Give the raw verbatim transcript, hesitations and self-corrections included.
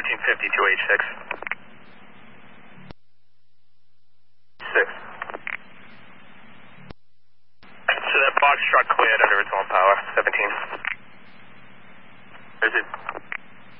thirteen fifty-two H six. six. So that box truck cleared under its own power.